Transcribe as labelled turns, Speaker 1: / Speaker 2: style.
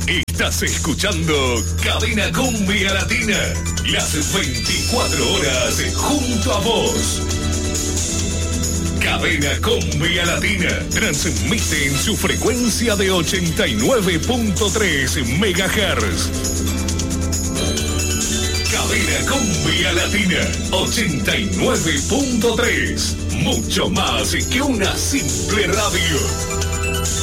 Speaker 1: Estás escuchando Cadena Cumbia Latina, las 24 horas junto a vos. Cadena Cumbia Latina transmite en su frecuencia de 89.3 MHz. Cadena Cumbia Latina 89.3, mucho más que una simple radio.